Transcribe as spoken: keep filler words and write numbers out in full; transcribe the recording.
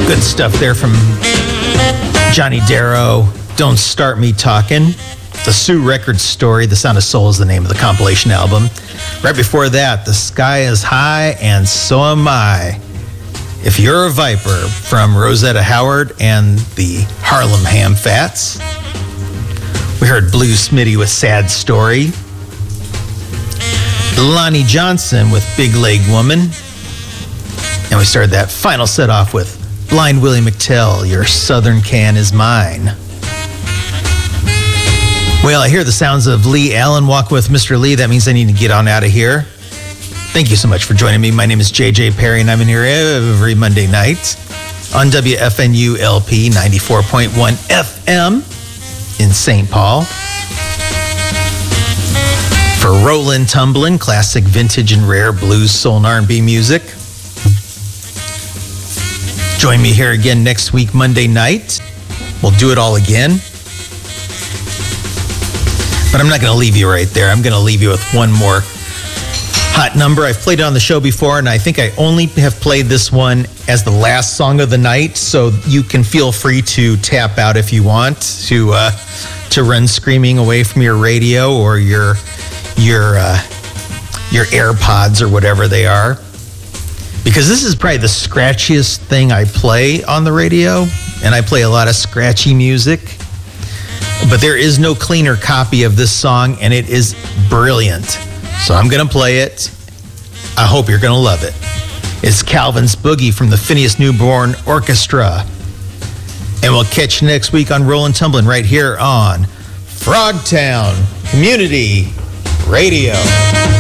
Good stuff there from Johnny Darrow. Don't Start Me Talking. The Sioux Records Story, The Sound of Soul is the name of the compilation album. Right before that, The Sky is High and So Am I. If You're a Viper from Rosetta Howard and the Harlem Ham Fats. We heard Blue Smitty with Sad Story. Lonnie Johnson with Big Leg Woman. And we started that final set off with Blind Willie McTell, Your Southern Can Is Mine. Well, I hear the sounds of Lee Allen walk with Mister Lee. That means I need to get on out of here. Thank you so much for joining me. My name is J J Perry, and I'm in here every Monday night on W F N U L P ninety-four point one F M in Saint Paul. For Rollin' Tumblin', classic, vintage, and rare blues, soul, and R and B music. Join me here again next week, Monday night. We'll do it all again. But I'm not going to leave you right there. I'm going to leave you with one more hot number. I've played it on the show before, and I think I only have played this one as the last song of the night, so you can feel free to tap out if you want, to uh, to run screaming away from your radio or your your uh, your AirPods or whatever they are. Because this is probably the scratchiest thing I play on the radio, and I play a lot of scratchy music. But there is no cleaner copy of this song, and it is brilliant. So I'm going to play it. I hope you're going to love it. It's Calvin's Boogie from the Phineas Newborn Orchestra. And we'll catch you next week on Rollin' Tumblin' right here on Frogtown Community Radio.